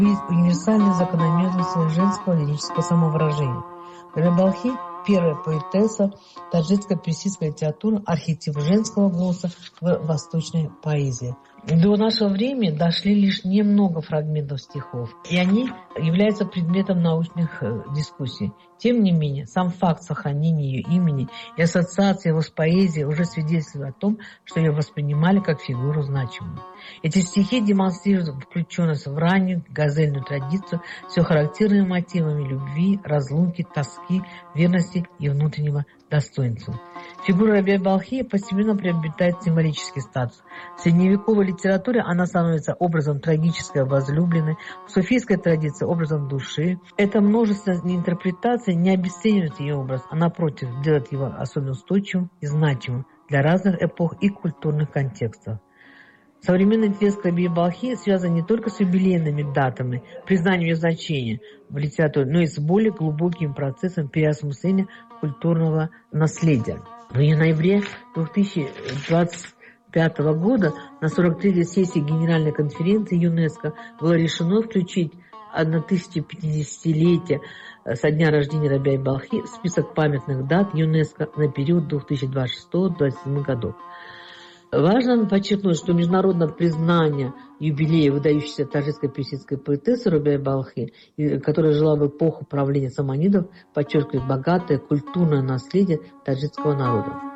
Есть универсальные закономерности женского лирического самовыражения. Рабиа Балхи – первая поэтесса таджикско-персидской литературы, архетип женского голоса в восточной поэзии. До нашего времени дошли лишь немного фрагментов стихов, и они являются предметом научных дискуссий. Тем не менее, сам факт сохранения ее имени и ассоциации его с поэзией уже свидетельствует о том, что ее воспринимали как фигуру значимую. Эти стихи демонстрируют включенность в раннюю газельную традицию с ее характерными мотивами любви, разлуки, тоски, верности и внутреннего достоинства. Фигура Рабиа Балхи постепенно приобретает символический статус. В средневековой литературе она становится образом трагической возлюбленной, в суфийской традиции образом души. Это множество интерпретаций не обесценивает ее образ, а напротив делает его особенно устойчивым и значимым для разных эпох и культурных контекстов. Современный интерес к Рабиа Балхи связан не только с юбилейными датами, признанием ее значения в литературе, но и с более глубоким процессом переосмысления культурного наследия. В ноябре 2025 года на 43-й сессии Генеральной конференции ЮНЕСКО было решено включить 1050-летие со дня рождения Рабиа Балхи в список памятных дат ЮНЕСКо на период 2026-2027 годов. Важно подчеркнуть, что международное признание юбилея выдающейся таджикско-персидской поэтессы Рабиа Балхи, которая жила в эпоху правления саманидов, подчеркивает богатое культурное наследие таджикского народа.